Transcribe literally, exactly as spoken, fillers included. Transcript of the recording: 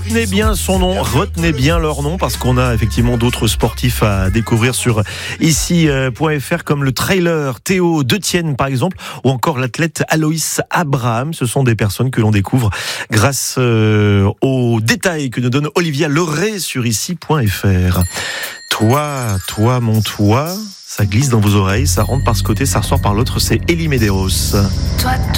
Retenez bien son nom, retenez bien leur nom, parce qu'on a effectivement d'autres sportifs à découvrir sur ici point f r, comme le trailer Théo Detienne par exemple, ou encore l'athlète Aloïs Abraham. Ce sont des personnes que l'on découvre grâce euh, aux détails que nous donne Olivia Leray sur ici point f r. Toi, toi, mon toi, ça glisse dans vos oreilles, ça rentre par ce côté, ça ressort par l'autre, c'est Elie Medeiros. Toi,